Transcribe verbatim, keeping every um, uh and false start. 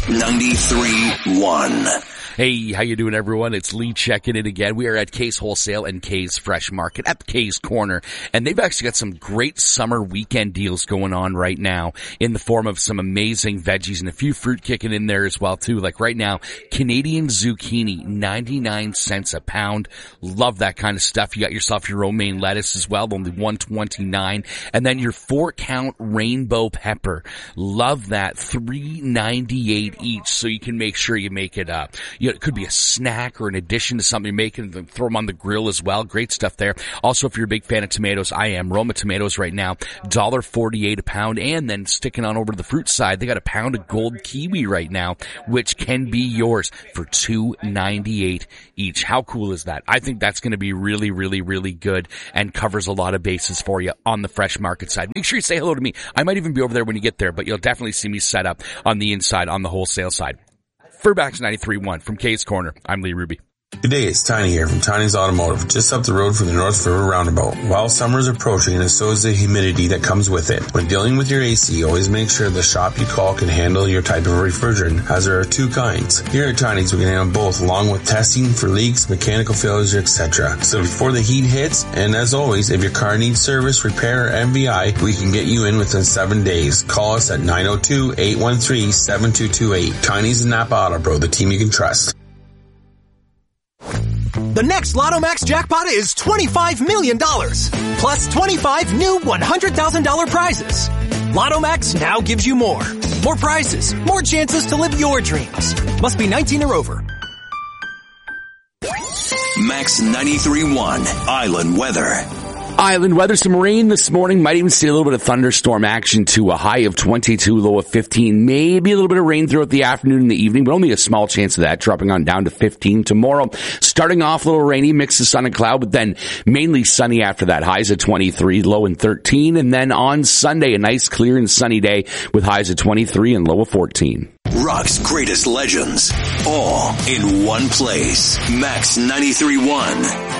ninety-three one. Hey, how you doing, everyone? It's Lee checking in again. We are at Kay's Wholesale and Kay's Fresh Market at Kay's Corner, and they've actually got some great summer weekend deals going on right now in the form of some amazing veggies and a few fruit kicking in there as well, too. Like right now, Canadian zucchini, ninety-nine cents a pound. Love that kind of stuff. You got yourself your romaine lettuce as well, only one twenty-nine. And then your four-count rainbow pepper. Love that, three ninety-eight each, so you can make sure you make it up. You It could be a snack or an addition to something you're making, throw them on the grill as well. Great stuff there. Also, if you're a big fan of tomatoes, I am. Roma tomatoes right now, one dollar forty-eight a pound. And then sticking on over to the fruit side, they got a pound of gold kiwi right now, which can be yours for two ninety-eight each. How cool is that? I think that's going to be really, really, really good and covers a lot of bases for you on the fresh market side. Make sure you say hello to me. I might even be over there when you get there, but you'll definitely see me set up on the inside on the wholesale side. For Bax ninety-three one from Kay's Corner, I'm Lee Ruby. Good day, it's Tiny here from Tiny's Automotive, just up the road from the North River Roundabout. While summer is approaching, and so is the humidity that comes with it. When dealing with your A C, always make sure the shop you call can handle your type of refrigerant, as there are two kinds. Here at Tiny's, we can handle both, along with testing for leaks, mechanical failures, et cetera. So before the heat hits, and as always, if your car needs service, repair, or M V I, we can get you in within seven days. Call us at nine oh two, eight one three, seven two two eight. Tiny's and Napa Auto Pro, the team you can trust. The next Lotto Max jackpot is twenty-five million dollars, plus twenty-five new one hundred thousand dollars prizes. Lotto Max now gives you more. More prizes, more chances to live your dreams. Must be nineteen or over. Max ninety-three one, Island Weather. Island weather, some rain this morning. Might even see a little bit of thunderstorm action to a high of twenty-two, low of fifteen. Maybe a little bit of rain throughout the afternoon and the evening, but only a small chance of that, dropping on down to fifteen tomorrow. Starting off a little rainy, mix of sun and cloud, but then mainly sunny after that. Highs of twenty-three, low in thirteen. And then on Sunday, a nice, clear and sunny day with highs of twenty-three and low of fourteen. Rock's greatest legends, all in one place. Max ninety-three one.